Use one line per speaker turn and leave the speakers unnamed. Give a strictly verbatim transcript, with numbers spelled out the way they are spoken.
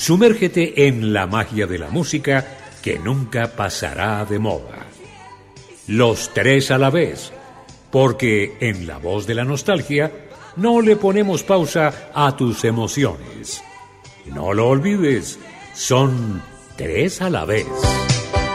Sumérgete en la magia de la música que nunca pasará de moda. Los tres a la vez, porque en La Voz de la Nostalgia no le ponemos pausa a tus emociones. No lo olvides, son tres a la vez.